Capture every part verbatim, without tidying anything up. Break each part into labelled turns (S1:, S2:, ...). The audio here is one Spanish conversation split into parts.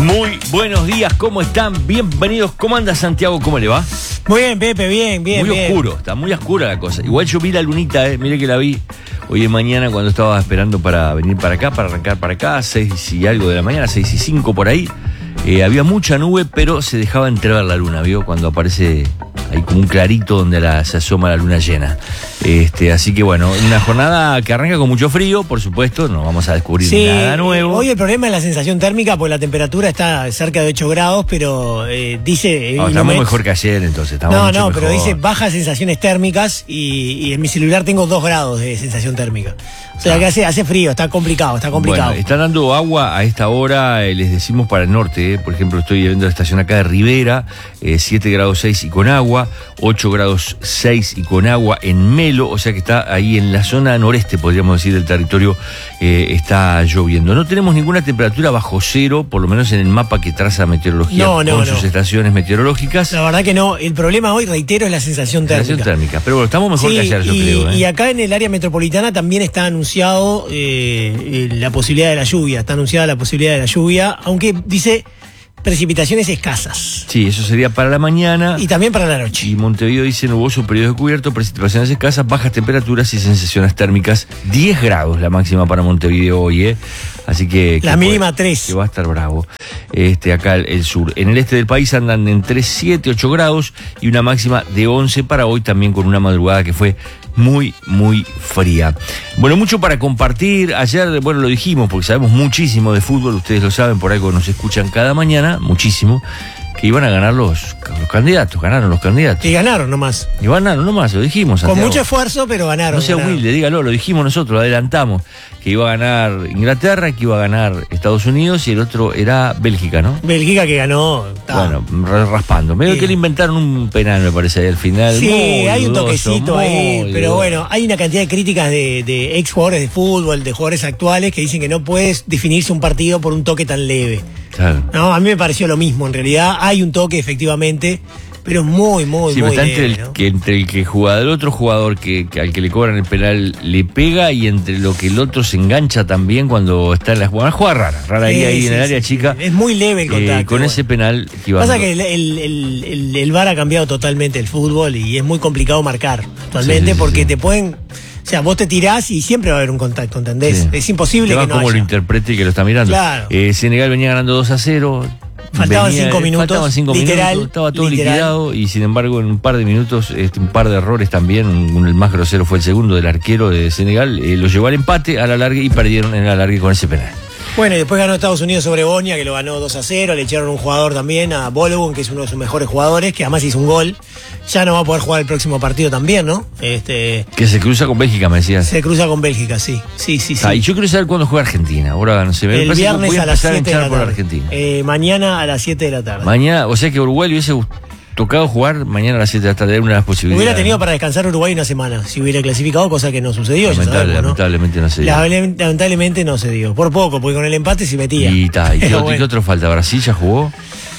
S1: Muy buenos días, ¿cómo están? Bienvenidos. ¿Cómo anda Santiago? ¿Cómo le va?
S2: Muy bien, Pepe, bien, bien.
S1: Muy
S2: bien.
S1: oscuro, está muy oscura la cosa. Igual yo vi la lunita, eh, miré que la vi hoy en mañana cuando estaba esperando para venir para acá, para arrancar para acá, seis y algo de la mañana, seis y cinco por ahí. Eh, había mucha nube, pero se dejaba entrever la luna, ¿vio? Cuando aparece ahí como un clarito donde la, se asoma la luna llena. Este, así que bueno, una jornada que arranca con mucho frío, por supuesto, no vamos a descubrir
S2: sí,
S1: nada nuevo.
S2: Hoy el problema es la sensación térmica, porque la temperatura está cerca de ocho grados, pero eh, dice...
S1: No,
S2: eh,
S1: estamos
S2: me...
S1: mejor que ayer, entonces. Estamos
S2: no,
S1: mucho
S2: no,
S1: mejor.
S2: pero dice bajas sensaciones térmicas y, y en mi celular tengo dos grados de sensación térmica. O sea, ah. que hace, hace frío, está complicado, está complicado.
S1: Bueno, están dando agua a esta hora, eh, les decimos para el norte, eh. Por ejemplo, estoy viendo la estación acá de Rivera, eh, siete grados seis y con agua, ocho grados seis y con agua en Melo, o sea que está ahí en la zona noreste, podríamos decir, del territorio, eh, está lloviendo. No tenemos ninguna temperatura bajo cero, por lo menos en el mapa que traza meteorología
S2: no, no,
S1: con
S2: no.
S1: sus estaciones meteorológicas.
S2: La verdad que no, el problema hoy, reitero, es la sensación térmica.
S1: Sensación térmica, pero bueno, estamos mejor
S2: sí,
S1: que ayer, yo
S2: y,
S1: creo. ¿eh?
S2: Y acá en el área metropolitana también está anunciado eh, la posibilidad de la lluvia, está anunciada la posibilidad de la lluvia, aunque dice precipitaciones escasas.
S1: Sí, eso sería para la mañana.
S2: Y también para la noche.
S1: Y Montevideo dice nuboso, periodo de cubierto, precipitaciones escasas, bajas temperaturas y sensaciones térmicas. diez grados la máxima para Montevideo hoy, ¿eh? Así que...
S2: La
S1: que
S2: mínima
S1: puede,
S2: tres.
S1: Que va a estar bravo. Este, acá el, el sur. En el este del país andan entre siete, ocho grados y una máxima de once para hoy, también con una madrugada que fue muy, muy fría. Bueno, mucho para compartir. Ayer, bueno, lo dijimos porque sabemos muchísimo de fútbol, ustedes lo saben, por algo nos escuchan cada mañana, muchísimo, que iban a ganar los, los candidatos, ganaron los candidatos.
S2: Y ganaron nomás.
S1: Y ganaron nomás, lo dijimos, Santiago.
S2: Con mucho esfuerzo, pero ganaron.
S1: No sea
S2: ganaron.
S1: humilde, dígalo, lo dijimos nosotros, lo adelantamos, que iba a ganar Inglaterra, que iba a ganar Estados Unidos y el otro era Bélgica, ¿no?
S2: Bélgica que ganó. Ta.
S1: Bueno, raspando. Medio
S2: sí.
S1: que le inventaron un penal, me parece, ahí al final.
S2: Sí,
S1: muy
S2: hay un
S1: dudoso,
S2: toquecito
S1: muy
S2: ahí,
S1: dudoso.
S2: pero bueno, hay una cantidad de críticas de, de ex jugadores de fútbol, de jugadores actuales, que dicen que no puedes definirse un partido por un toque tan leve.
S1: Claro.
S2: No, a mí me pareció lo mismo, en realidad hay un toque efectivamente, pero es muy, muy,
S1: Sí,
S2: muy
S1: pero está
S2: leve,
S1: entre el,
S2: ¿no?
S1: que, entre el que jugador, el otro jugador que, que al que le cobran el penal le pega y entre lo que el otro se engancha también cuando está en la jugada. Una jugada rara, rara ahí,
S2: Sí,
S1: ahí
S2: sí,
S1: en el área
S2: sí,
S1: chica.
S2: sí. Es muy leve el contacto.
S1: Eh, con
S2: bueno.
S1: ese penal que iba
S2: Pasa
S1: dando.
S2: que el, el, el, el, el V A R ha cambiado totalmente el fútbol y es muy complicado marcar actualmente,
S1: Sí, sí, sí,
S2: porque
S1: sí.
S2: te pueden... O sea, vos te tirás y siempre va a haber un contacto, ¿entendés?
S1: Sí.
S2: Es imposible
S1: Te va
S2: que no
S1: como
S2: haya.
S1: lo interprete y que lo está mirando.
S2: Claro.
S1: Eh, Senegal venía ganando dos a cero.
S2: Faltaban
S1: venía,
S2: cinco minutos,
S1: Faltaban cinco
S2: literal,
S1: minutos. Estaba todo
S2: literal.
S1: liquidado y sin embargo en un par de minutos, este, un par de errores también. Un, el más grosero fue el segundo del arquero de Senegal. Eh, lo llevó al empate, a la larga y perdieron en la larga con ese penal.
S2: Bueno, y después ganó Estados Unidos sobre Bosnia, que lo ganó dos a cero. Le echaron un jugador también, a Balogun, que es uno de sus mejores jugadores, que además hizo un gol. Ya no va a poder jugar el próximo partido también, ¿no? Este,
S1: Que se cruza con Bélgica, me decías.
S2: se cruza con Bélgica, sí. Sí, sí, sí.
S1: Ah, y yo quiero saber cuándo juega Argentina. Ahora no sé. Me
S2: el
S1: parece que
S2: viernes
S1: voy a
S2: a las
S1: empezar a
S2: siete de
S1: hinchar
S2: la
S1: por
S2: tarde.
S1: Argentina.
S2: Eh, mañana a las siete de la tarde.
S1: Mañana, o sea que Uruguay le hubiese tocado jugar mañana a las siete de la tarde, era una de las posibilidades.
S2: Hubiera tenido para descansar Uruguay una semana, si hubiera clasificado, cosa que no sucedió. Ya
S1: Lamentable,
S2: sabemos, ¿no?
S1: lamentablemente no se dio.
S2: Lamentablemente, lamentablemente no se dio. Por poco, porque con el empate se metía.
S1: Y, ta, ¿y qué,
S2: Pero
S1: otro,
S2: bueno.
S1: ¿qué otro falta? ¿Brasil ya jugó?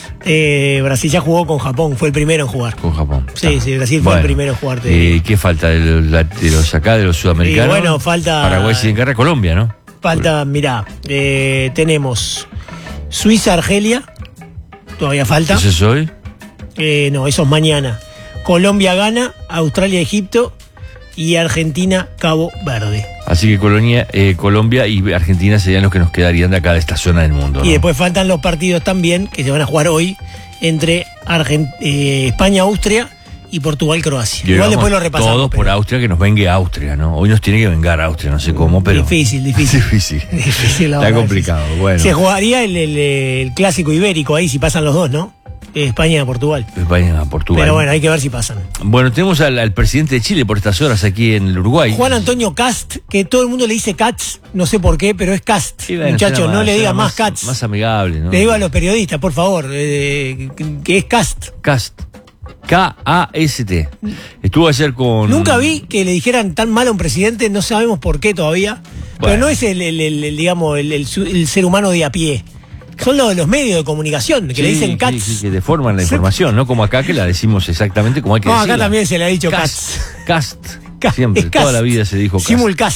S2: Eh, Brasil ya jugó con Japón, fue el primero en jugar.
S1: Con Japón.
S2: Sí,
S1: Ta.
S2: sí, Brasil fue
S1: Bueno,
S2: el primero en jugar. te
S1: Eh, ¿Qué falta? ¿De los, de los acá, de los sudamericanos?
S2: Y bueno, falta-
S1: Paraguay se encarga, Colombia, ¿no?
S2: Falta, mirá, eh, tenemos Suiza-Argelia, todavía falta.
S1: ¿Eso es hoy?
S2: Eh, no, eso es mañana. Colombia-Ghana, Australia-Egipto y Argentina-Cabo Verde.
S1: Así que Colonia, eh, Colombia y Argentina serían los que nos quedarían de acá, de esta zona del mundo, ¿no?
S2: Y después faltan los partidos también, que se van a jugar hoy, entre Argent eh, España-Austria y Portugal-Croacia.
S1: Y
S2: Igual
S1: vamos
S2: después lo repasamos.
S1: todos por
S2: pero-
S1: Austria, que nos vengue Austria, ¿no? Hoy nos tiene que vengar Austria, no sé cómo, pero...
S2: Difícil, difícil.
S1: difícil.
S2: Difícil, la
S1: Está
S2: verdad,
S1: complicado,
S2: difícil.
S1: bueno.
S2: Se jugaría el, el- el clásico ibérico ahí, si pasan los dos, ¿no? España-Portugal.
S1: España a Portugal.
S2: Pero bueno, hay que ver si pasan.
S1: Bueno, tenemos al, al presidente de Chile por estas horas aquí en el Uruguay.
S2: Juan Antonio Cast, que todo el mundo le dice Katz, no sé por qué, pero es Cast.
S1: Y bueno,
S2: Muchachos,
S1: suena
S2: no
S1: más-
S2: le diga
S1: suena
S2: más Katz.
S1: Más amigable, ¿no?
S2: Le digo a los periodistas, por favor, eh, que es Cast.
S1: Cast. K A S T. Estuvo ayer con...
S2: Nunca vi que le dijeran tan mal a un presidente, no sabemos por qué todavía. Pero
S1: Bueno.
S2: no es el, el- el- el, digamos, el, el su- el ser humano de a pie. Son los, los medios de comunicación que
S1: Sí,
S2: le dicen
S1: sí,
S2: Katz.
S1: sí, que deforman la
S2: Sí.
S1: información, ¿no? Como acá que la decimos exactamente como hay que
S2: No,
S1: decirla.
S2: acá también se le ha dicho
S1: Cast.
S2: Katz.
S1: Cast.
S2: Ca-
S1: Siempre,
S2: es Cast.
S1: toda la vida se dijo Cast.
S2: Simulcast.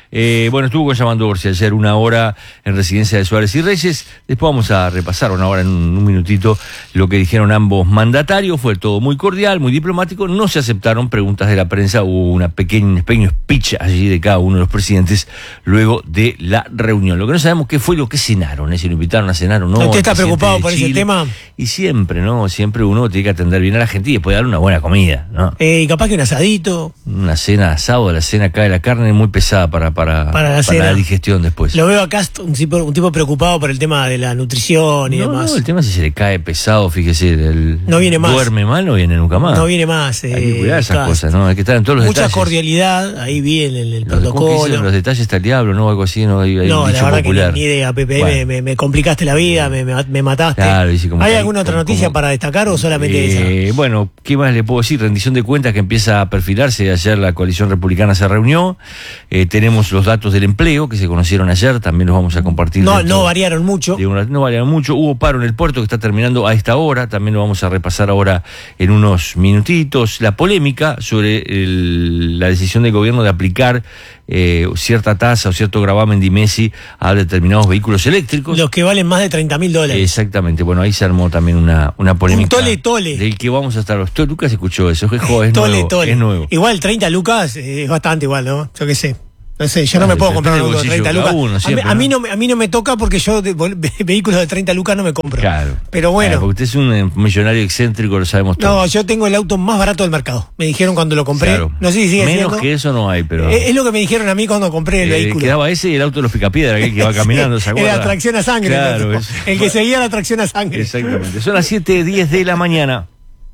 S1: Eh, bueno, estuvo con Yamandu Orsi ayer una hora en residencia de Suárez y Reyes. Después vamos a repasar una hora en un, un minutito lo que dijeron ambos mandatarios. Fue todo muy cordial, muy diplomático. No se aceptaron preguntas de la prensa. Hubo una pequeña, un pequeño speech allí de cada uno de los presidentes luego de la reunión. Lo que no sabemos qué fue lo que cenaron, ¿eh? Si lo invitaron a cenar o no.
S2: ¿Usted está preocupado por ese tema?
S1: Y siempre, ¿no? Siempre uno tiene que atender bien a la gente y después darle una buena comida, ¿no?
S2: Eh, y capaz que un asadito.
S1: Una cena asado, la cena cae la carne muy pesada para, para,
S2: para, la,
S1: para la digestión después.
S2: Lo veo acá un tipo, un tipo preocupado por el tema de la nutrición y
S1: no,
S2: demás.
S1: No, el tema es si se le cae pesado, fíjese, el,
S2: no viene más.
S1: Duerme mal, no viene nunca más.
S2: No viene más. Eh,
S1: Hay que cuidar esas claro. cosas, ¿no? Hay que estar en todos los
S2: Mucha
S1: detalles.
S2: Mucha cordialidad, ahí vi en el, el
S1: los,
S2: protocolo.
S1: Los detalles está el diablo, ¿no? Algo así, ¿no? Hay, hay
S2: no,
S1: un
S2: la
S1: dicho
S2: verdad
S1: popular.
S2: que ni idea, Pepe, bueno. me, me, me complicaste la vida, me, me, me mataste.
S1: Claro, y si como
S2: ¿Hay
S1: que,
S2: alguna otra
S1: como,
S2: noticia
S1: como,
S2: para destacar o solamente
S1: eh,
S2: esa?
S1: Bueno, ¿qué más le puedo decir? Rendición de cuentas que empieza a perfilarse. Ayer la coalición republicana se reunió. Eh, tenemos los datos del empleo que se conocieron ayer, también los vamos a compartir.
S2: No, no variaron mucho.
S1: Una, no variaron mucho. Hubo paro en el puerto que está terminando a esta hora, también lo vamos a repasar ahora en unos minutitos. La polémica sobre el, la decisión del gobierno de aplicar eh, cierta tasa o cierto gravamen de IMESI a determinados vehículos eléctricos.
S2: Los que valen más de treinta mil dólares.
S1: Exactamente, bueno, ahí se armó también una, una polémica.
S2: Un tole tole.
S1: Del que vamos a estar. Los Lucas escuchó eso, es, es,
S2: tole,
S1: nuevo,
S2: tole.
S1: es nuevo.
S2: Igual treinta lucas eh, es bastante igual, ¿no? Yo qué sé. No sé, yo no me puedo comprar un auto de treinta lucas. Uno, siempre, a, mí, ¿no? a, mí no, a mí no me toca porque yo de, de, vehículos de treinta lucas no me compro.
S1: Claro.
S2: Pero bueno.
S1: Claro, porque usted es un millonario excéntrico, lo sabemos todos.
S2: No, yo tengo el auto más barato del mercado. Me dijeron cuando lo compré.
S1: Claro.
S2: No sé si sigue
S1: Menos
S2: siendo.
S1: que eso no hay, pero.
S2: Es, es lo que me dijeron a mí cuando compré el eh, vehículo.
S1: Quedaba ese y el auto de los picapiedra, aquel que va caminando, ¿se acuerda?
S2: Era tracción a sangre.
S1: Claro.
S2: El, el que seguía la tracción a sangre.
S1: Exactamente. Son las siete diez de la mañana.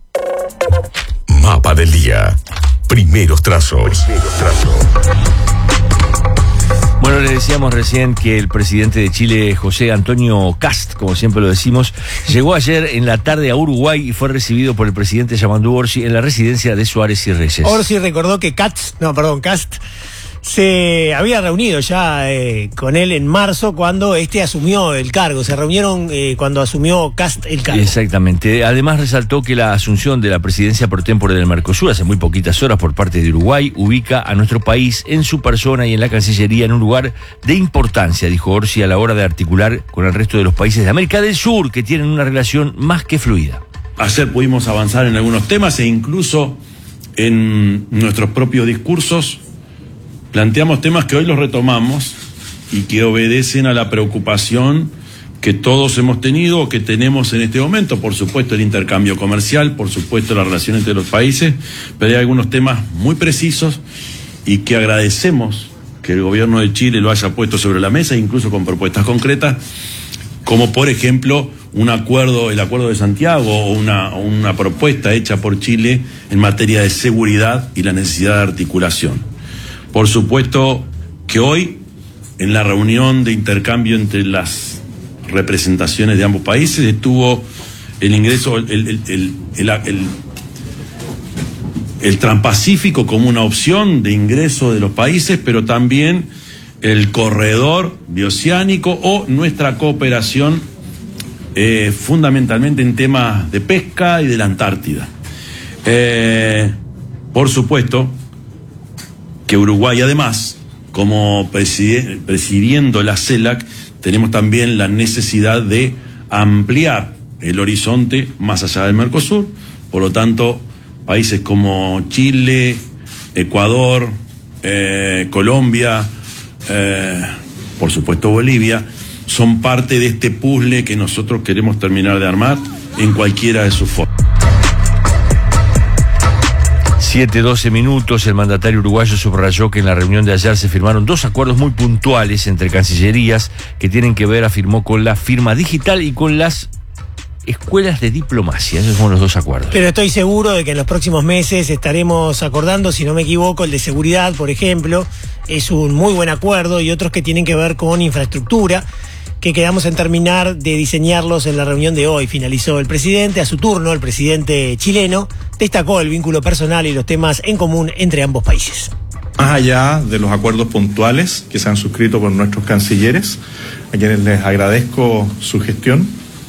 S3: Mapa del día. Primeros trazos. Primeros trazos.
S1: Bueno, les decíamos recién que el presidente de Chile, José Antonio Kast, como siempre lo decimos, llegó ayer en la tarde a Uruguay y fue recibido por el presidente Yamandu Orsi en la residencia de Suárez y Reyes.
S2: Orsi recordó que Katz, no, perdón, Kast, se había reunido ya eh, con él en marzo cuando este asumió el cargo. Se reunieron eh, cuando asumió Kast el cargo.
S1: Exactamente. Además resaltó que la asunción de la presidencia por tempore del Mercosur hace muy poquitas horas por parte de Uruguay ubica a nuestro país en su persona y en la Cancillería en un lugar de importancia, dijo Orsi, a la hora de articular con el resto de los países de América del Sur que tienen una relación más que fluida.
S4: Ayer pudimos avanzar en algunos temas e incluso en nuestros propios discursos planteamos temas que hoy los retomamos y que obedecen a la preocupación que todos hemos tenido o que tenemos en este momento. Por supuesto el intercambio comercial, por supuesto la relación entre los países, pero hay algunos temas muy precisos y que agradecemos que el gobierno de Chile lo haya puesto sobre la mesa, incluso con propuestas concretas, como por ejemplo un acuerdo, el acuerdo de Santiago o una, una propuesta hecha por Chile en materia de seguridad y la necesidad de articulación. Por supuesto que hoy, en la reunión de intercambio entre las representaciones de ambos países, estuvo el ingreso, el, el, el, el, el, el Transpacífico como una opción de ingreso de los países, pero también el corredor bioceánico o nuestra cooperación eh, fundamentalmente en temas de pesca y de la Antártida. Eh, por supuesto que Uruguay, además, como preside, presidiendo la CELAC, tenemos también la necesidad de ampliar el horizonte más allá del Mercosur. Por lo tanto, países como Chile, Ecuador, eh, Colombia, eh, por supuesto Bolivia, son parte de este puzzle que nosotros queremos terminar de armar en cualquiera de sus formas.
S1: siete doce minutos, el mandatario uruguayo subrayó que en la reunión de ayer se firmaron dos acuerdos muy puntuales entre cancillerías que tienen que ver, afirmó, con la firma digital y con las escuelas de diplomacia. Esos son los dos acuerdos.
S2: Pero estoy seguro de que en los próximos meses estaremos acordando, si no me equivoco, el de seguridad, por ejemplo, es un muy buen acuerdo, y otros que tienen que ver con infraestructura, que quedamos en terminar de diseñarlos en la reunión de hoy. Finalizó el presidente, a su turno el presidente chileno destacó el vínculo personal y los temas en común entre ambos países.
S5: Más allá de los acuerdos puntuales que se han suscrito por nuestros cancilleres, a quienes les agradezco su gestión,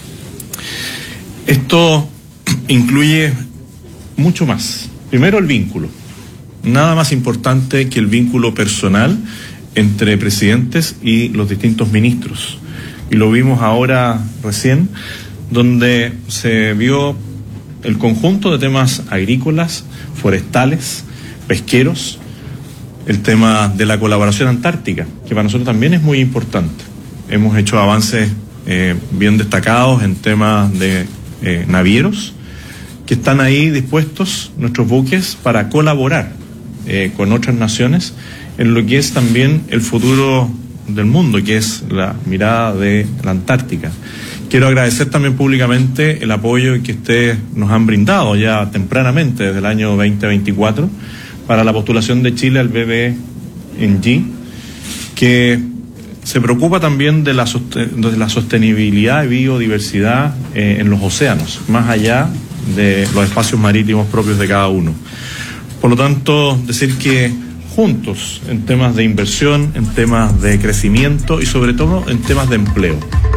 S5: esto incluye mucho más. Primero, el vínculo. Nada más importante que el vínculo personal entre presidentes y los distintos ministros. Y lo vimos ahora recién, donde se vio el conjunto de temas agrícolas, forestales, pesqueros, el tema de la colaboración antártica, que para nosotros también es muy importante. Hemos hecho avances eh, bien destacados en temas de eh, navieros, que están ahí dispuestos, nuestros buques, para colaborar eh, con otras naciones en lo que es también el futuro del mundo, que es la mirada de la Antártica. Quiero agradecer también públicamente el apoyo que ustedes nos han brindado ya tempranamente desde el año veinte veinticuatro para la postulación de Chile al B B N G, que se preocupa también de la, de la sostenibilidad y biodiversidad eh, en los océanos, más allá de los espacios marítimos propios de cada uno. Por lo tanto, decir que juntos en temas de inversión, en temas de crecimiento y sobre todo en temas de empleo.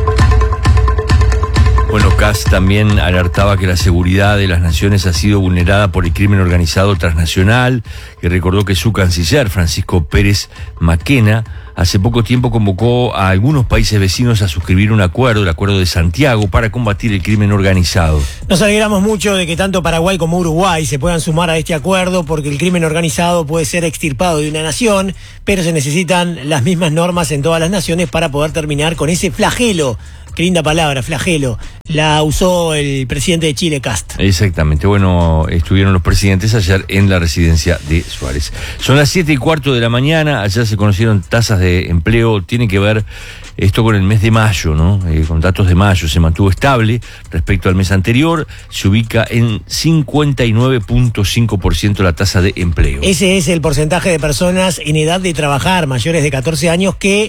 S1: Bueno, Kass también alertaba que la seguridad de las naciones ha sido vulnerada por el crimen organizado transnacional, que recordó que su canciller, Francisco Pérez Maquena, hace poco tiempo convocó a algunos países vecinos a suscribir un acuerdo, el Acuerdo de Santiago, para combatir el crimen organizado.
S2: Nos alegramos mucho de que tanto Paraguay como Uruguay se puedan sumar a este acuerdo, porque el crimen organizado puede ser extirpado de una nación, pero se necesitan las mismas normas en todas las naciones para poder terminar con ese flagelo. Qué linda palabra, flagelo. La usó el presidente de Chile, Kast.
S1: Exactamente. Bueno, estuvieron los presidentes ayer en la residencia de Suárez. Son las siete y cuarto de la mañana. Ayer se conocieron tasas de empleo. Tiene que ver esto con el mes de mayo, ¿no? Eh, con datos de mayo. Se mantuvo estable respecto al mes anterior. Se ubica en cincuenta y nueve punto cinco por ciento la tasa de empleo.
S2: Ese es el porcentaje de personas en edad de trabajar, mayores de catorce años, que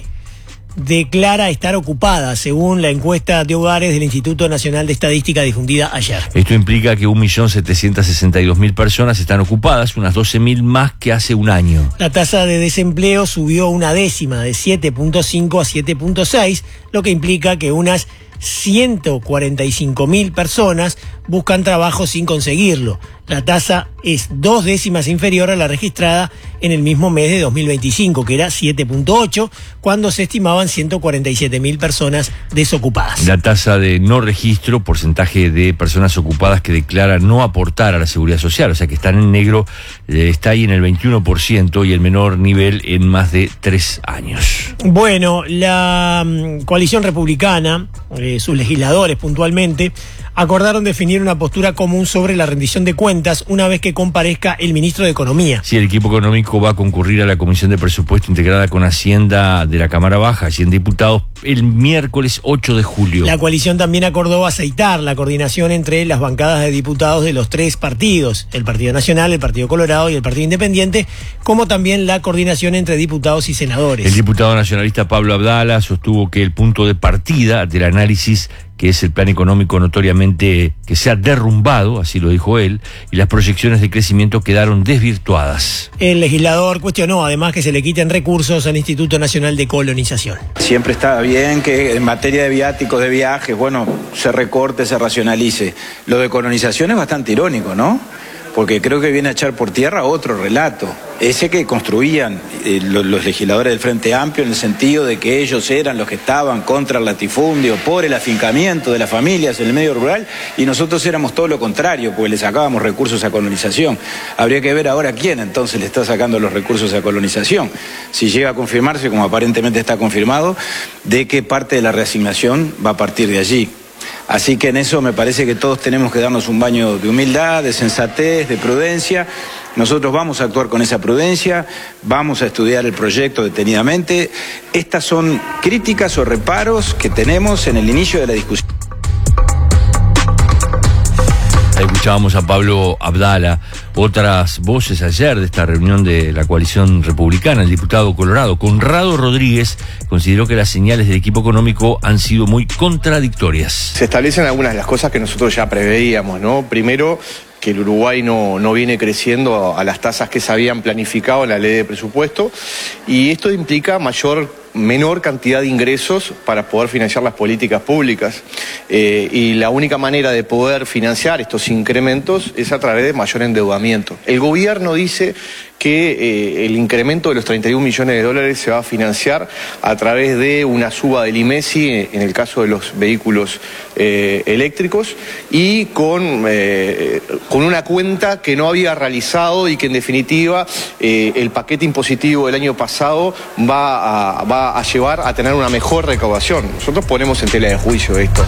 S2: declara estar ocupada, según la encuesta de hogares del Instituto Nacional de Estadística difundida ayer.
S1: Esto implica que un millón setecientos sesenta y dos mil personas están ocupadas, unas doce mil más que hace un año.
S2: La tasa de desempleo subió una décima, de siete punto cinco a siete punto seis, lo que implica que unas ciento cuarenta y cinco mil personas buscan trabajo sin conseguirlo. La tasa es dos décimas inferior a la registrada en el mismo mes de dos mil veinticinco, que era siete punto ocho, cuando se estimaban ciento cuarenta y siete mil personas desocupadas.
S1: La tasa de no registro, porcentaje de personas ocupadas que declaran no aportar a la seguridad social, o sea que están en negro, eh, está ahí en el veintiuno por ciento y el menor nivel en más de tres años.
S2: Bueno, la um, coalición republicana, eh, sus legisladores puntualmente, acordaron definir una postura común sobre la rendición de cuentas una vez que comparezca el ministro de Economía.
S1: Sí, el equipo económico va a concurrir a la Comisión de Presupuesto integrada con Hacienda de la Cámara Baja, Hacienda y Diputados, el miércoles ocho de julio.
S2: La coalición también acordó aceitar la coordinación entre las bancadas de diputados de los tres partidos, el Partido Nacional, el Partido Colorado y el Partido Independiente, como también la coordinación entre diputados y senadores.
S1: El diputado nacionalista Pablo Abdala sostuvo que el punto de partida del análisis, que es el plan económico notoriamente que se ha derrumbado, así lo dijo él, y las proyecciones de crecimiento quedaron desvirtuadas.
S2: El legislador cuestionó además que se le quiten recursos al Instituto Nacional de Colonización.
S6: Siempre está bien que en materia de viáticos, de viajes, bueno, se recorte, se racionalice. Lo de colonización es bastante irónico, ¿no? Porque creo que viene a echar por tierra otro relato, ese que construían eh, los, los legisladores del Frente Amplio, en el sentido de que ellos eran los que estaban contra el latifundio, por el afincamiento de las familias en el medio rural, y nosotros éramos todo lo contrario, porque le sacábamos recursos a colonización. Habría que ver ahora quién entonces le está sacando los recursos a colonización. Si llega a confirmarse, como aparentemente está confirmado, de que parte de la reasignación va a partir de allí. Así que en eso me parece que todos tenemos que darnos un baño de humildad, de sensatez, de prudencia. Nosotros vamos a actuar con esa prudencia, vamos a estudiar el proyecto detenidamente. Estas son críticas o reparos que tenemos en el inicio de la discusión.
S1: Escuchábamos a Pablo Abdala. Otras voces ayer de esta reunión de la coalición republicana, el diputado colorado Conrado Rodríguez consideró que las señales del equipo económico han sido muy contradictorias.
S7: Se establecen algunas de las cosas que nosotros ya preveíamos, ¿no? Primero, que el Uruguay no, no viene creciendo a las tasas que se habían planificado en la ley de presupuesto, y esto implica mayor, menor cantidad de ingresos para poder financiar las políticas públicas, eh, y la única manera de poder financiar estos incrementos es a través de mayor endeudamiento. El gobierno dice que eh, el incremento de los treinta y un millones de dólares se va a financiar a través de una suba del I M E S I en el caso de los vehículos eh, eléctricos y con, eh, con una cuenta que no había realizado y que en definitiva eh, el paquete impositivo del año pasado va a, va a llevar a tener una mejor recaudación. Nosotros ponemos en tela de juicio esto.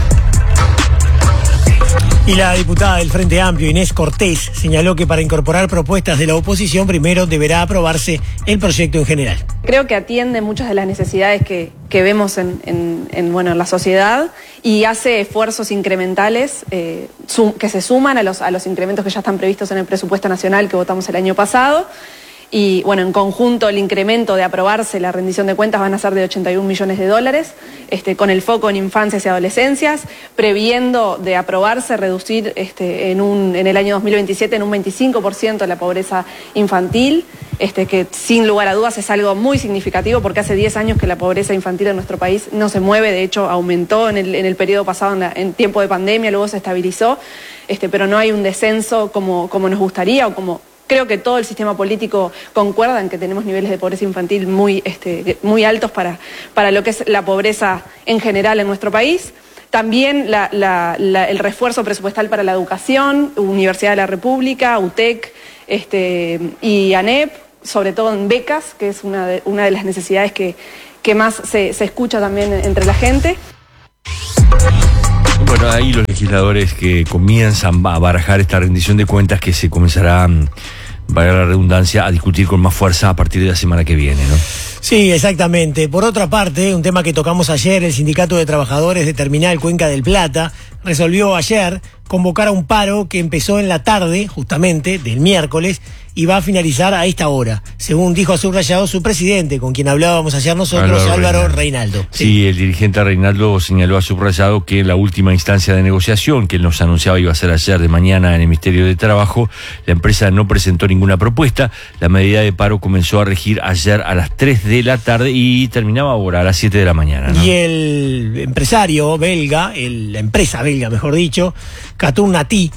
S2: Y la diputada del Frente Amplio, Inés Cortés, señaló que para incorporar propuestas de la oposición primero deberá aprobarse el proyecto en general.
S8: Creo que atiende muchas de las necesidades que, que vemos en, en, en, bueno, en la sociedad y hace esfuerzos incrementales eh, sum, que se suman a los, a los incrementos que ya están previstos en el presupuesto nacional que votamos el año pasado. Y bueno, en conjunto el incremento de aprobarse la rendición de cuentas van a ser de ochenta y un millones de dólares, este, con el foco en infancias y adolescencias, previendo de aprobarse reducir este, en, un, en el año dos mil veintisiete en un veinticinco por ciento la pobreza infantil, este, que sin lugar a dudas es algo muy significativo porque hace diez años que la pobreza infantil en nuestro país no se mueve, de hecho aumentó en el, en el periodo pasado en, la, en tiempo de pandemia, luego se estabilizó, este, pero no hay un descenso como, como nos gustaría o como... Creo que todo el sistema político concuerda en que tenemos niveles de pobreza infantil muy, este, muy altos para, para lo que es la pobreza en general en nuestro país. También la, la, la, el refuerzo presupuestal para la educación, Universidad de la República, U T E C este, y ANEP, sobre todo en becas, que es una de, una de las necesidades que, que más se, se escucha también entre la gente.
S1: Bueno, ahí los legisladores que comienzan a barajar esta rendición de cuentas que se comenzará, valga la redundancia, a discutir con más fuerza a partir de la semana que viene, ¿no?
S2: Sí, exactamente. Por otra parte, un tema que tocamos ayer, el Sindicato de Trabajadores de Terminal Cuenca del Plata resolvió ayer convocar a un paro que empezó en la tarde, justamente, del miércoles, y va a finalizar a esta hora, según dijo a subrayado su presidente, con quien hablábamos ayer nosotros, Álvaro, Álvaro Reinaldo. Reinaldo.
S1: Sí. sí, el dirigente Reinaldo señaló a subrayado que en la última instancia de negociación, que él nos anunciaba iba a ser ayer de mañana en el Ministerio de Trabajo, la empresa no presentó ninguna propuesta. La medida de paro comenzó a regir ayer a las tres de la tarde y terminaba ahora a las siete de la mañana, ¿no?
S2: Y el empresario belga, el, la empresa belga, mejor dicho, Catur Nati,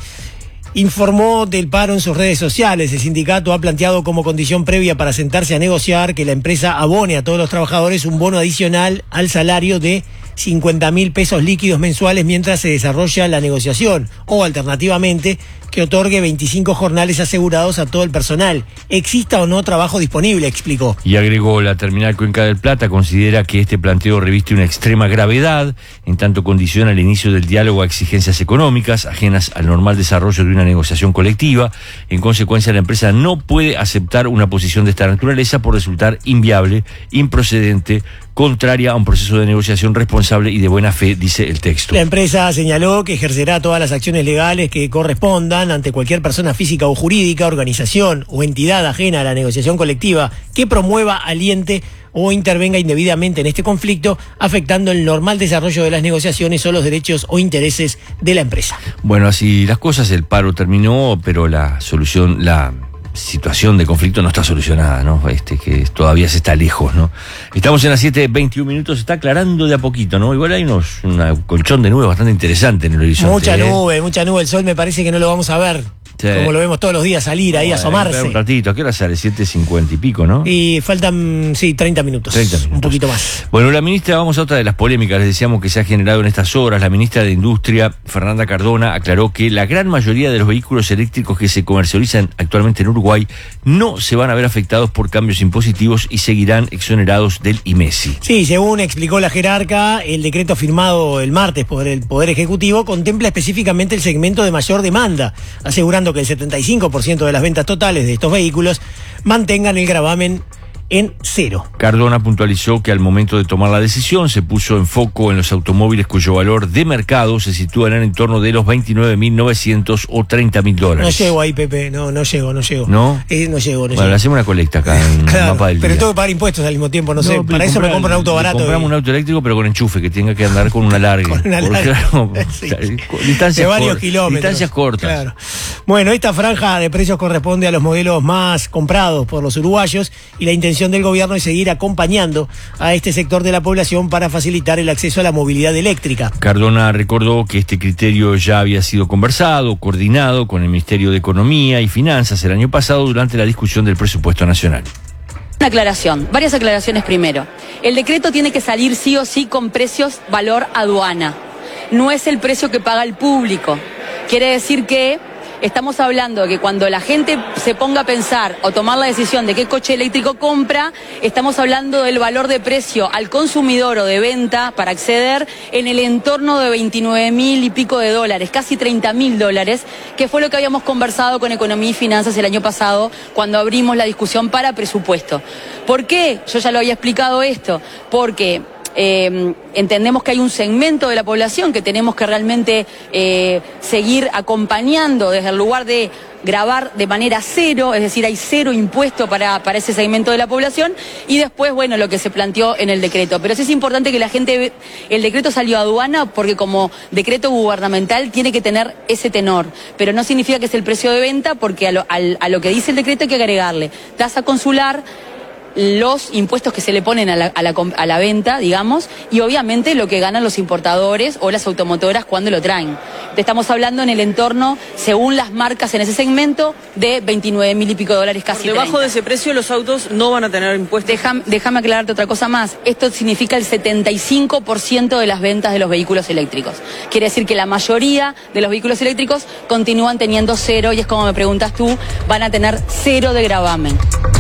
S2: informó del paro en sus redes sociales. El sindicato ha planteado como condición previa para sentarse a negociar que la empresa abone a todos los trabajadores un bono adicional al salario de cincuenta mil pesos líquidos mensuales mientras se desarrolla la negociación, o alternativamente que otorgue veinticinco jornales asegurados a todo el personal, exista o no trabajo disponible, explicó.
S1: Y agregó, la Terminal Cuenca del Plata considera que este planteo reviste una extrema gravedad, en tanto condiciona el inicio del diálogo a exigencias económicas ajenas al normal desarrollo de una negociación colectiva. En consecuencia, la empresa no puede aceptar una posición de esta naturaleza por resultar inviable, improcedente, contraria a un proceso de negociación responsable y de buena fe, dice el texto.
S2: La empresa señaló que ejercerá todas las acciones legales que correspondan ante cualquier persona física o jurídica, organización o entidad ajena a la negociación colectiva que promueva, aliente o intervenga indebidamente en este conflicto, afectando el normal desarrollo de las negociaciones o los derechos o intereses de la empresa.
S1: Bueno, así las cosas, el paro terminó, pero la solución, la situación de conflicto no está solucionada, ¿no? Este, que todavía se está lejos, ¿no? Estamos en las siete veintiún minutos, se está aclarando de a poquito, ¿no? Igual hay unos, una colchón de nubes bastante interesante en el horizonte.
S2: Mucha
S1: ¿eh?
S2: nube, mucha nube, el sol me parece que no lo vamos a ver. Sí. Como lo vemos todos los días salir ahí, bueno, asomarse.
S1: Un ratito, ¿a qué hora sale? siete cincuenta y pico, ¿no?
S2: Y faltan, sí, treinta minutos.
S1: treinta minutos.
S2: Un poquito más.
S1: Bueno, la ministra, vamos a otra de las polémicas, les decíamos que se ha generado en estas horas. La ministra de Industria, Fernanda Cardona, aclaró que la gran mayoría de los vehículos eléctricos que se comercializan actualmente en Uruguay no se van a ver afectados por cambios impositivos y seguirán exonerados del I M E S I.
S2: Sí, según explicó la jerarca, el decreto firmado el martes por el Poder Ejecutivo contempla específicamente el segmento de mayor demanda, asegurando que el setenta y cinco por ciento de las ventas totales de estos vehículos mantengan el gravamen en cero.
S1: Cardona puntualizó que al momento de tomar la decisión se puso en foco en los automóviles cuyo valor de mercado se sitúa en el entorno de los veintinueve mil novecientos o treinta mil dólares.
S2: No llego ahí, Pepe, no, no llego, no llego.
S1: ¿No?
S2: Eh, no llego, no
S1: bueno,
S2: llego.
S1: le hacemos una colecta acá en
S2: claro,
S1: el mapa del
S2: pero
S1: día.
S2: tengo que pagar impuestos al mismo tiempo, no, no sé, para eso me compro un auto barato.
S1: Compramos
S2: y...
S1: un auto eléctrico pero con enchufe, que tenga que andar con una larga.
S2: con una larga.
S1: Claro,
S2: sí.
S1: Distancias
S2: de varios
S1: cort-
S2: kilómetros.
S1: Distancias cortas.
S2: Claro. Bueno, esta franja de precios corresponde a los modelos más comprados por los uruguayos y la intención intención del gobierno es seguir acompañando a este sector de la población para facilitar el acceso a la movilidad eléctrica.
S1: Cardona recordó que este criterio ya había sido conversado, coordinado con el Ministerio de Economía y Finanzas el año pasado durante la discusión del presupuesto nacional.
S9: Una aclaración, varias aclaraciones primero. El decreto tiene que salir sí o sí con precios valor aduana. No es el precio que paga el público. Quiere decir que estamos hablando de que cuando la gente se ponga a pensar o tomar la decisión de qué coche eléctrico compra, estamos hablando del valor de precio al consumidor o de venta para acceder en el entorno de veintinueve mil y pico de dólares, casi treinta mil dólares, que fue lo que habíamos conversado con Economía y Finanzas el año pasado cuando abrimos la discusión para presupuesto. ¿Por qué? Yo ya lo había explicado esto, porque Eh, entendemos que hay un segmento de la población que tenemos que realmente eh, seguir acompañando desde el lugar de gravar de manera cero, es decir, hay cero impuesto para, para ese segmento de la población, y después, bueno, lo que se planteó en el decreto. Pero sí es importante que la gente, el decreto salió a aduana porque como decreto gubernamental tiene que tener ese tenor, pero no significa que es el precio de venta, porque a lo, al, a lo que dice el decreto hay que agregarle tasa consular, los impuestos que se le ponen a la, a, la, a la venta, digamos, y obviamente lo que ganan los importadores o las automotoras cuando lo traen. Estamos hablando en el entorno, según las marcas en ese segmento, de veintinueve mil y pico dólares, casi
S10: Por debajo
S9: treinta.
S10: de ese precio los autos no van a tener impuestos.
S9: Déjame, déjame aclararte otra cosa más. Esto significa el setenta y cinco por ciento de las ventas de los vehículos eléctricos. Quiere decir que la mayoría de los vehículos eléctricos continúan teniendo cero, y es como me preguntas tú, van a tener cero de gravamen.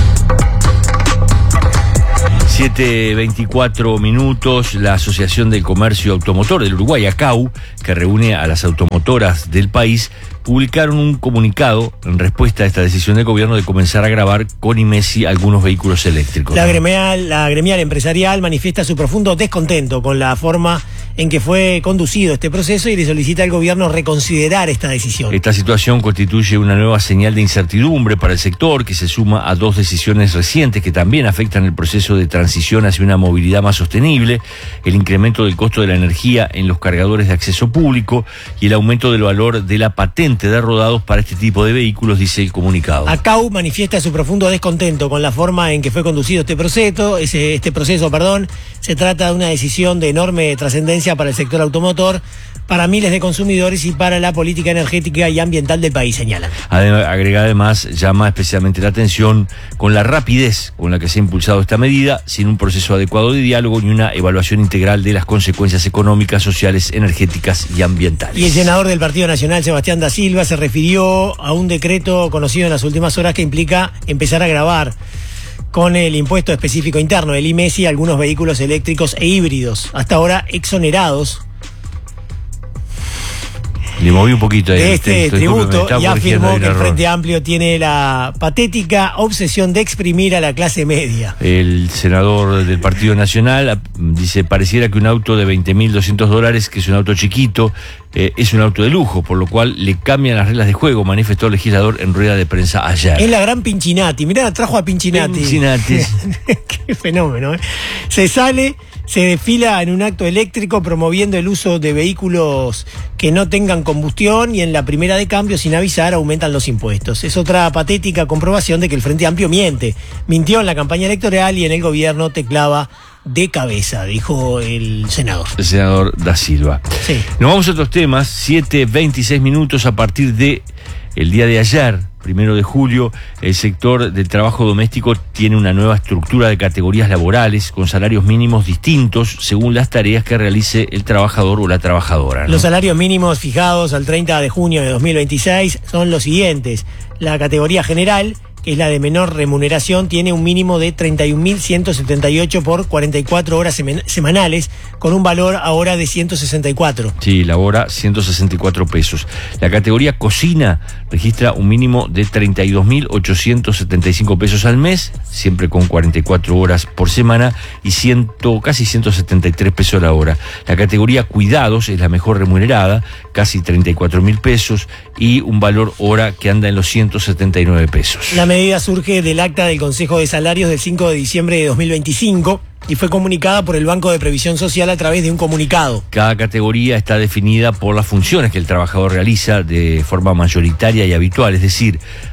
S1: siete veinticuatro minutos, la Asociación del Comercio Automotor del Uruguay, ACAU, que reúne a las automotoras del país, publicaron un comunicado en respuesta a esta decisión del gobierno de comenzar a grabar con IMESI algunos vehículos eléctricos.
S2: La gremial, la gremial empresarial manifiesta su profundo descontento con la forma en que fue conducido este proceso y le solicita al gobierno reconsiderar esta decisión.
S1: Esta situación constituye una nueva señal de incertidumbre para el sector, que se suma a dos decisiones recientes que también afectan el proceso de transición hacia una movilidad más sostenible: el incremento del costo de la energía en los cargadores de acceso público y el aumento del valor de la patente de rodados para este tipo de vehículos, dice el comunicado.
S2: ACAU manifiesta su profundo descontento con la forma en que fue conducido este proceso, ese, este proceso, perdón. Se trata de una decisión de enorme trascendencia para el sector automotor, para miles de consumidores y para la política energética y ambiental del país, señala.
S1: Agrega además, llama especialmente la atención con la rapidez con la que se ha impulsado esta medida, sin un proceso adecuado de diálogo ni una evaluación integral de las consecuencias económicas, sociales, energéticas y ambientales.
S2: Y el senador del Partido Nacional, Sebastián da Silva, se refirió a un decreto conocido en las últimas horas que implica empezar a gravar con el impuesto específico interno, el IMESI, algunos vehículos eléctricos e híbridos, hasta ahora exonerados
S1: Le moví un poquito ahí,
S2: de este
S1: estoy,
S2: tributo, y afirmó que el
S1: error.
S2: Frente Amplio tiene la patética obsesión de exprimir a la clase media.
S1: El senador del Partido Nacional dice: pareciera que un auto de veinte mil doscientos dólares, que es un auto chiquito, eh, es un auto de lujo, por lo cual le cambian las reglas de juego, manifestó el legislador en rueda de prensa ayer.
S2: Es la gran Pinchinati, mirá, trajo a Pinchinati.
S1: Pinchinati.
S2: Qué fenómeno, ¿eh? Se sale, se desfila en un acto eléctrico promoviendo el uso de vehículos que no tengan combustión, y en la primera de cambio, sin avisar, aumentan los impuestos. Es otra patética comprobación de que el Frente Amplio miente. Mintió en la campaña electoral y en el gobierno te clava de cabeza, dijo el senador.
S1: El senador da Silva.
S2: Sí.
S1: Nos vamos a otros temas. siete veintiséis minutos. A partir de el día de ayer, primero de julio, el sector del trabajo doméstico tiene una nueva estructura de categorías laborales con salarios mínimos distintos según las tareas que realice el trabajador o la trabajadora, ¿no?
S2: Los salarios mínimos fijados al treinta de junio de dos mil veintiséis son los siguientes. La categoría general, que es la de menor remuneración, tiene un mínimo de treinta y un mil ciento setenta y ocho por cuarenta y cuatro horas semanales, con un valor ahora de ciento sesenta y cuatro.
S1: Sí, labora ciento sesenta y cuatro pesos. La categoría cocina registra un mínimo de treinta y dos mil ochocientos setenta y cinco pesos al mes, siempre con cuarenta y cuatro horas por semana, y cien, casi ciento setenta y tres pesos la hora. La categoría cuidados es la mejor remunerada, casi treinta y cuatro mil pesos, y un valor hora que anda en los ciento setenta y nueve pesos.
S2: La medida surge del acta del Consejo de Salarios del cinco de diciembre de dos mil veinticinco y fue comunicada por el Banco de Previsión Social a través de un comunicado.
S1: Cada categoría está definida por las funciones que el trabajador realiza de forma mayoritaria y habitual, es decir,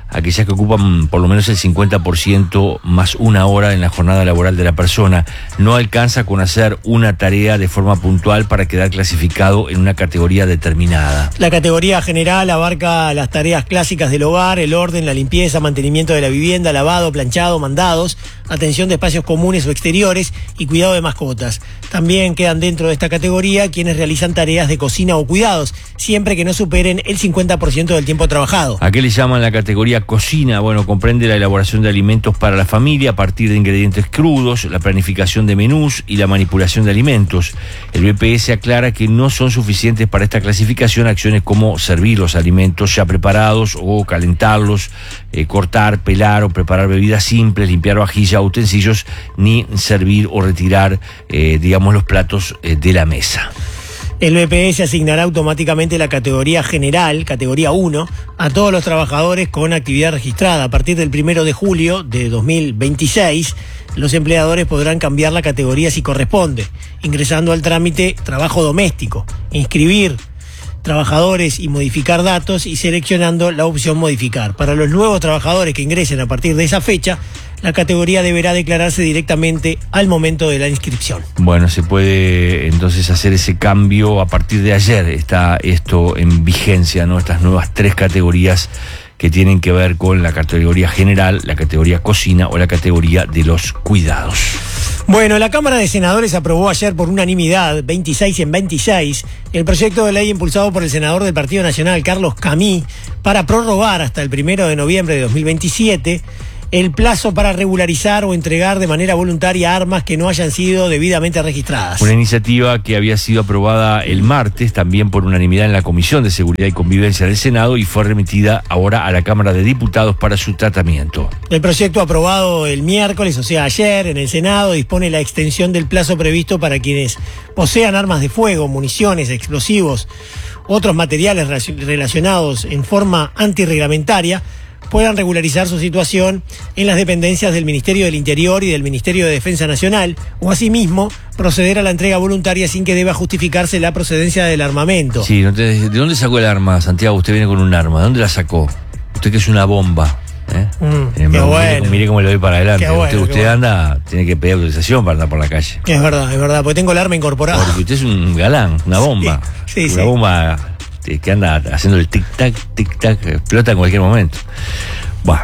S1: aquellas que ocupan por lo menos el cincuenta por ciento más una hora en la jornada laboral de la persona. No alcanza con hacer una tarea de forma puntual para quedar clasificado en una categoría determinada.
S2: La categoría general abarca las tareas clásicas del hogar, el orden, la limpieza, mantenimiento de la vivienda, lavado, planchado, mandados, atención de espacios comunes o exteriores y cuidado de mascotas. También quedan dentro de esta categoría quienes realizan tareas de cocina o cuidados, siempre que no superen el cincuenta por ciento del tiempo trabajado.
S1: ¿A qué le llaman la categoría cocina? Bueno, comprende la elaboración de alimentos para la familia a partir de ingredientes crudos, la planificación de menús y la manipulación de alimentos. El B P S aclara que no son suficientes para esta clasificación acciones como servir los alimentos ya preparados o calentarlos, eh, cortar, pelar o preparar bebidas simples, limpiar vajilla, utensilios, ni servir o retirar, eh, digamos, los platos eh, de la mesa.
S2: El B P S asignará automáticamente la categoría general, categoría uno, a todos los trabajadores con actividad registrada. A partir del primero de julio de dos mil veintiséis, los empleadores podrán cambiar la categoría si corresponde, ingresando al trámite trabajo doméstico, inscribir trabajadores y modificar datos y seleccionando la opción modificar. Para los nuevos trabajadores que ingresen a partir de esa fecha, la categoría deberá declararse directamente al momento de la inscripción.
S1: Bueno, se puede entonces hacer ese cambio a partir de ayer. Está esto en vigencia, ¿no? Estas nuevas tres categorías que tienen que ver con la categoría general, la categoría cocina o la categoría de los cuidados.
S2: Bueno, la Cámara de Senadores aprobó ayer por unanimidad, veintiséis en veintiséis, el proyecto de ley impulsado por el senador del Partido Nacional, Carlos Camí, para prorrogar hasta el primero de noviembre de dos mil veintisiete el plazo para regularizar o entregar de manera voluntaria armas que no hayan sido debidamente registradas.
S1: Una iniciativa que había sido aprobada el martes, también por unanimidad en la Comisión de Seguridad y Convivencia del Senado, y fue remitida ahora a la Cámara de Diputados para su tratamiento.
S2: El proyecto aprobado el miércoles, o sea ayer, en el Senado, dispone la extensión del plazo previsto para quienes posean armas de fuego, municiones, explosivos, otros materiales relacionados en forma antirreglamentaria, puedan regularizar su situación en las dependencias del Ministerio del Interior y del Ministerio de Defensa Nacional, o asimismo proceder a la entrega voluntaria sin que deba justificarse la procedencia del armamento.
S1: Sí, ¿de dónde sacó el arma, Santiago? Usted viene con un arma, ¿de dónde la sacó? Usted que es una bomba. ¿eh?
S2: Mm,
S1: eh,
S2: qué
S1: mire,
S2: bueno.
S1: Mire cómo le doy para adelante.
S2: Qué bueno,
S1: usted usted
S2: qué bueno.
S1: anda, tiene que pedir autorización para andar por la calle.
S2: Es verdad, es verdad, porque tengo el arma incorporada.
S1: Porque usted es un galán, una bomba.
S2: Sí, sí,
S1: una
S2: sí.
S1: bomba que anda haciendo el tic-tac, tic-tac, explota en cualquier momento. Bueno.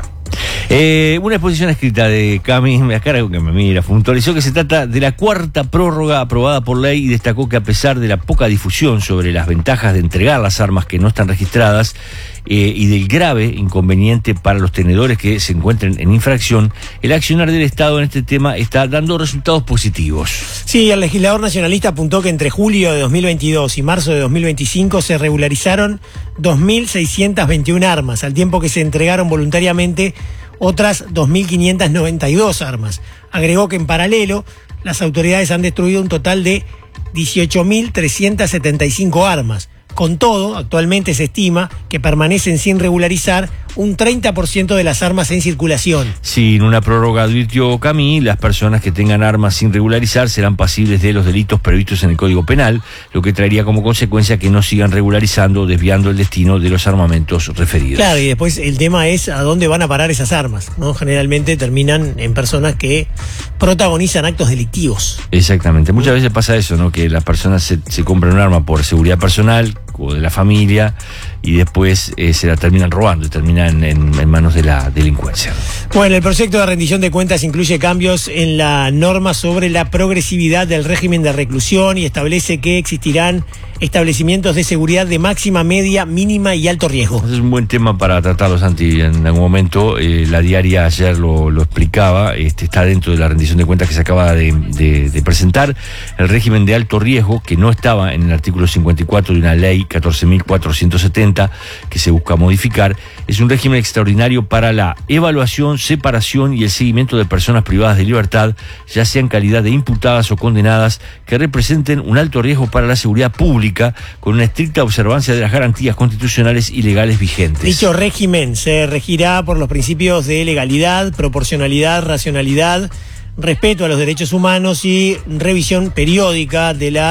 S1: Eh, una exposición escrita de Cami, me cara que me mira, puntualizó que se trata de la cuarta prórroga aprobada por ley y destacó que a pesar de la poca difusión sobre las ventajas de entregar las armas que no están registradas eh, y del grave inconveniente para los tenedores que se encuentren en infracción, el accionar del Estado en este tema está dando resultados positivos.
S2: Sí, el legislador nacionalista apuntó que entre julio de dos mil veintidós y marzo de dos mil veinticinco se regularizaron dos mil seiscientas veintiuna armas, al tiempo que se entregaron voluntariamente otras dos mil quinientas noventa y dos armas. Agregó que en paralelo las autoridades han destruido un total de dieciocho mil trescientas setenta y cinco armas. Con todo, actualmente se estima que permanecen sin regularizar un treinta por ciento de las armas en circulación.
S1: Sí, en una prórroga advirtió Camí, las personas que tengan armas sin regularizar serán pasibles de los delitos previstos en el Código Penal, lo que traería como consecuencia que no sigan regularizando o desviando el destino de los armamentos referidos.
S2: Claro, y después el tema es a dónde van a parar esas armas, ¿no? Generalmente terminan en personas que protagonizan actos delictivos.
S1: Exactamente, muchas veces pasa eso, ¿no? Que las personas se, se compran un arma por seguridad personal o de la familia y después eh, se la terminan robando y terminan en, en manos de la delincuencia.
S2: Bueno, el proyecto de rendición de cuentas incluye cambios en la norma sobre la progresividad del régimen de reclusión y establece que existirán establecimientos de seguridad de máxima, media, mínima y alto riesgo.
S1: Ese es un buen tema para tratarlo, Santi. En algún momento, eh, la diaria ayer lo, lo explicaba, este, está dentro de la rendición de cuentas que se acaba de, de, de presentar, el régimen de alto riesgo, que no estaba en el artículo cincuenta y cuatro de una ley catorce mil cuatrocientos setenta, que se busca modificar. Es un régimen extraordinario para la evaluación, separación y el seguimiento de personas privadas de libertad, ya sea en calidad de imputadas o condenadas, que representen un alto riesgo para la seguridad pública, con una estricta observancia de las garantías constitucionales y legales vigentes.
S2: Dicho régimen se regirá por los principios de legalidad, proporcionalidad, racionalidad, respeto a los derechos humanos y revisión periódica de las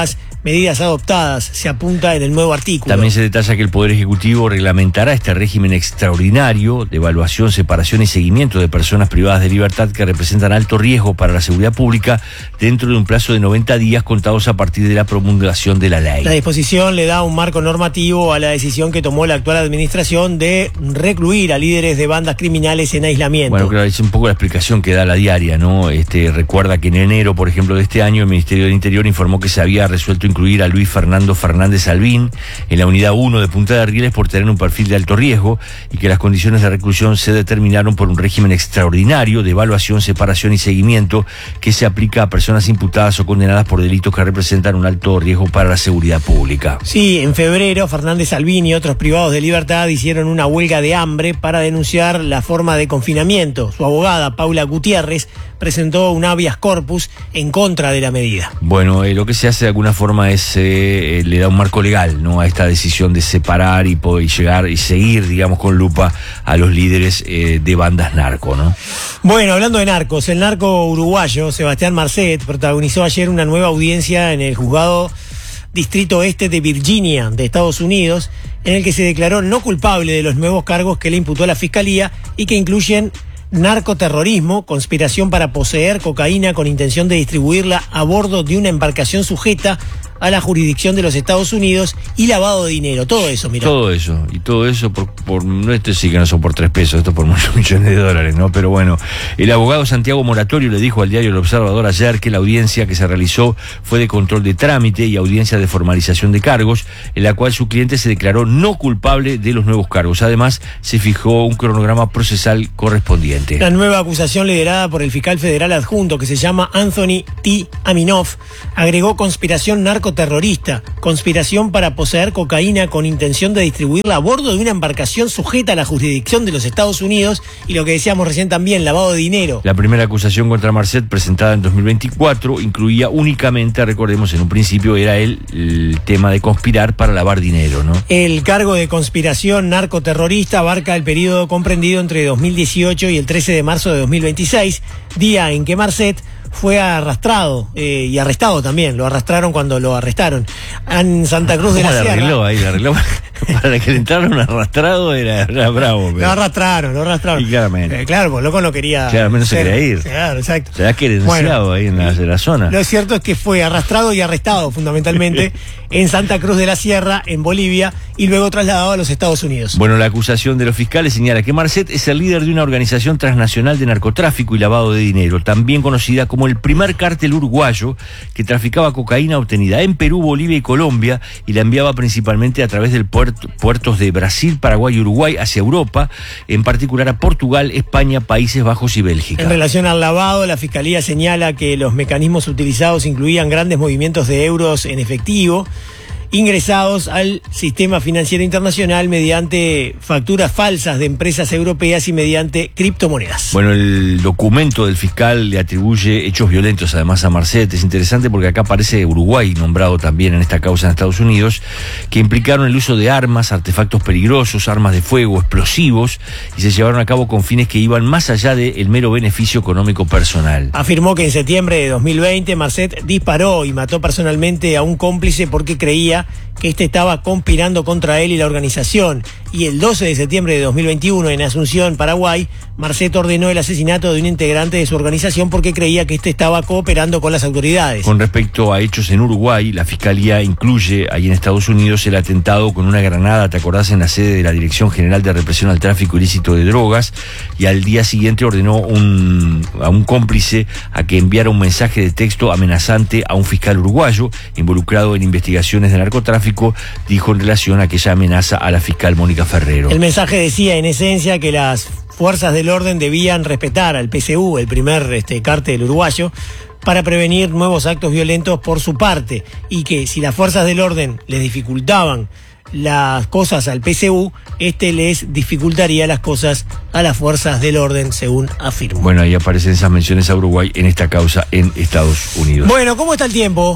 S2: medidas adoptadas, se apunta en el nuevo artículo.
S1: También se detalla que el Poder Ejecutivo reglamentará este régimen extraordinario de evaluación, separación y seguimiento de personas privadas de libertad que representan alto riesgo para la seguridad pública dentro de un plazo de noventa días contados a partir de la promulgación de la ley.
S2: La disposición le da un marco normativo a la decisión que tomó la actual administración de recluir a líderes de bandas criminales en aislamiento.
S1: Bueno, claro, es un poco la explicación que da la diaria, ¿no? Este, recuerda que en enero, por ejemplo, de este año, el Ministerio del Interior informó que se había resuelto incluir a Luis Fernando Fernández Albín en la unidad uno de Punta de Rieles por tener un perfil de alto riesgo y que las condiciones de reclusión se determinaron por un régimen extraordinario de evaluación, separación y seguimiento que se aplica a personas imputadas o condenadas por delitos que representan un alto riesgo para la seguridad pública.
S2: Sí, en febrero Fernández Albín y otros privados de libertad hicieron una huelga de hambre para denunciar la forma de confinamiento. Su abogada, Paula Gutiérrez, presentó un habeas corpus en contra de la medida.
S1: Bueno, eh, lo que se hace de alguna forma es, eh, eh, le da un marco legal, ¿no?, a esta decisión de separar y poder llegar y seguir, digamos, con lupa a los líderes eh, de bandas narco, ¿no?
S2: Bueno, hablando de narcos, el narco uruguayo Sebastián Marcet protagonizó ayer una nueva audiencia en el juzgado Distrito Este de Virginia, de Estados Unidos, en el que se declaró no culpable de los nuevos cargos que le imputó la Fiscalía y que incluyen narcoterrorismo, conspiración para poseer cocaína con intención de distribuirla a bordo de una embarcación sujeta a la jurisdicción de los Estados Unidos y lavado de dinero. Todo eso, mira.
S1: Todo eso, y todo eso por, por no, esto sí que no son por tres pesos, esto por muchos millones de dólares, ¿no? Pero bueno, el abogado Santiago Moratorio le dijo al diario El Observador ayer que la audiencia que se realizó fue de control de trámite y audiencia de formalización de cargos, en la cual su cliente se declaró no culpable de los nuevos cargos. Además, se fijó un cronograma procesal correspondiente.
S2: La nueva acusación liderada por el fiscal federal adjunto, que se llama Anthony T. Aminoff, agregó conspiración narcoterrorista, conspiración para poseer cocaína con intención de distribuirla a bordo de una embarcación sujeta a la jurisdicción de los Estados Unidos y lo que decíamos recién también, lavado de dinero.
S1: La primera acusación contra Marcet, presentada en dos mil veinticuatro, incluía únicamente, recordemos, en un principio era el, el tema de conspirar para lavar dinero, ¿no?
S2: El cargo de conspiración narcoterrorista abarca el periodo comprendido entre dos mil dieciocho y el trece de marzo de dos mil veintiséis, día en que Marcet fue arrastrado eh, y arrestado también. Lo arrastraron cuando lo arrestaron en Santa Cruz de la Sierra.
S1: Arregló ahí, lo arregló para que le entraran arrastrado, era, era bravo. Pero...
S2: Lo arrastraron, lo arrastraron.
S1: Y claramente.
S2: Eh, claro, pues loco no quería.
S1: Claramente no se quería ir.
S2: Claro, exacto.
S1: Se ha querenciado bueno, ahí en la, en la zona.
S2: Lo cierto es que fue arrastrado y arrestado fundamentalmente en Santa Cruz de la Sierra, en Bolivia, y luego trasladado a los Estados Unidos.
S1: Bueno, la acusación de los fiscales señala que Marcet es el líder de una organización transnacional de narcotráfico y lavado de dinero, también conocida como el primer cártel uruguayo, que traficaba cocaína obtenida en Perú, Bolivia y Colombia y la enviaba principalmente a través de puerto, puertos de Brasil, Paraguay y Uruguay hacia Europa, en particular a Portugal, España, Países Bajos y Bélgica.
S2: En relación al lavado, la Fiscalía señala que los mecanismos utilizados incluían grandes movimientos de euros en efectivo, ingresados al sistema financiero internacional mediante facturas falsas de empresas europeas y mediante criptomonedas.
S1: Bueno, el documento del fiscal le atribuye hechos violentos además a Marcet. Es interesante porque acá aparece Uruguay nombrado también en esta causa en Estados Unidos, que implicaron el uso de armas, artefactos peligrosos, armas de fuego, explosivos, y se llevaron a cabo con fines que iban más allá del mero beneficio económico personal.
S2: Afirmó que en septiembre de dos mil veinte Marcet disparó y mató personalmente a un cómplice porque creía que este estaba conspirando contra él y la organización. Y el doce de septiembre de dos mil veintiuno, en Asunción, Paraguay, Marcet ordenó el asesinato de un integrante de su organización porque creía que este estaba cooperando con las autoridades.
S1: Con respecto a hechos en Uruguay, la Fiscalía incluye ahí en Estados Unidos el atentado con una granada, ¿te acordás?, en la sede de la Dirección General de Represión al Tráfico Ilícito de Drogas, y al día siguiente ordenó un, a un cómplice a que enviara un mensaje de texto amenazante a un fiscal uruguayo involucrado en investigaciones de narcotráfico, dijo en relación a aquella amenaza a la fiscal Mónica Ferrero.
S2: El mensaje decía en esencia que las fuerzas del orden debían respetar al P C U, el primer este, cártel uruguayo, para prevenir nuevos actos violentos por su parte, y que si las fuerzas del orden les dificultaban las cosas al P C U, este les dificultaría las cosas a las fuerzas del orden, según afirmó.
S1: Bueno, ahí aparecen esas menciones a Uruguay en esta causa en Estados Unidos.
S2: Bueno, ¿cómo está el tiempo?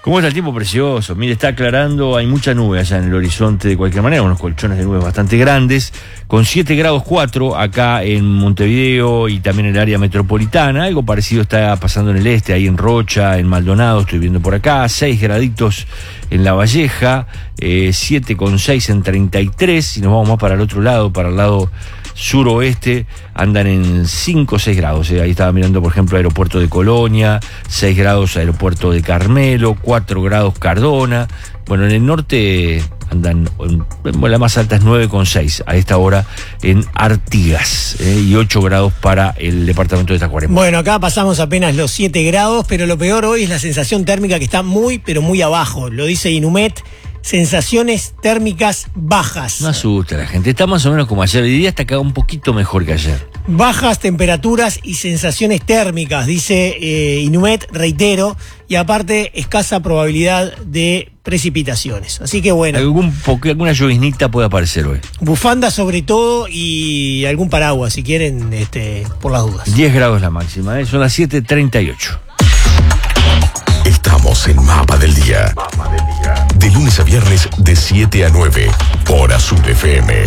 S1: ¿Cómo está el tiempo? Precioso. Mire, está aclarando, hay mucha nube allá en el horizonte de cualquier manera, unos colchones de nubes bastante grandes, con siete grados cuatro acá en Montevideo y también en el área metropolitana. Algo parecido está pasando en el este, ahí en Rocha, en Maldonado, estoy viendo por acá, seis graditos en La Valleja, eh, siete con seis en treinta y tres, si nos vamos más para el otro lado, para el lado suroeste, andan en cinco o seis grados. Eh. Ahí estaba mirando, por ejemplo, aeropuerto de Colonia, seis grados aeropuerto de Carmelo, cuatro grados Cardona. Bueno, en el norte andan, bueno, la más alta es nueve con seis a esta hora en Artigas, eh, y ocho grados para el departamento de Tacuarembó.
S2: Bueno, acá pasamos apenas los siete grados, pero lo peor hoy es la sensación térmica que está muy, pero muy abajo. Lo dice Inumet. Sensaciones térmicas bajas.
S1: No asusta a la gente, está más o menos como ayer. Hoy día está acá un poquito mejor que ayer.
S2: Bajas temperaturas y sensaciones térmicas, dice eh, Inumet, reitero, y aparte escasa probabilidad de precipitaciones. Así que bueno.
S1: Algún, porque alguna lloviznita puede aparecer hoy.
S2: Bufanda sobre todo y algún paraguas, si quieren, este, por las dudas.
S1: diez grados la máxima, ¿eh? Son las siete treinta y ocho.
S3: Estamos en Mapa del Día. Mapa del Día. De lunes a viernes de siete a nueve por Azul F M.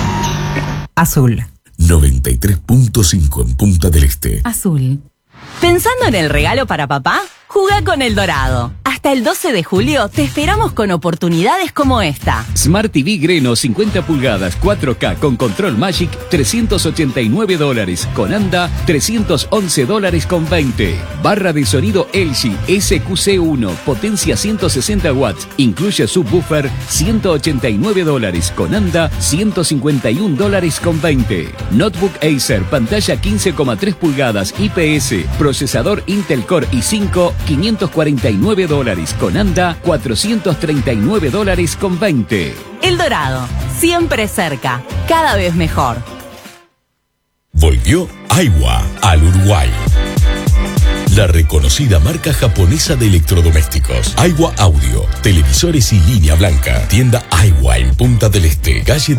S11: Azul.
S3: noventa y tres punto cinco en Punta del Este.
S11: Azul. ¿Pensando en el regalo para papá? Jugá con El Dorado. Hasta el doce de julio te esperamos con oportunidades como esta.
S12: Smart T V Greno cincuenta pulgadas cuatro K con control Magic trescientos ochenta y nueve dólares. Con anda trescientos once dólares con veinte. Barra de sonido L G S Q C uno, potencia ciento sesenta watts. Incluye subwoofer ciento ochenta y nueve dólares. Con anda ciento cincuenta y un dólares con veinte. Notebook Acer, pantalla quince coma tres pulgadas I P S. Procesador Intel Core i cinco, quinientos cuarenta y nueve dólares. Con anda cuatrocientos treinta y nueve dólares con veinte.
S11: El Dorado, siempre cerca, cada vez mejor.
S3: Volvió Aiwa al Uruguay. La reconocida marca japonesa de electrodomésticos. Aiwa Audio, televisores y línea blanca. Tienda Aiwa en Punta del Este, calle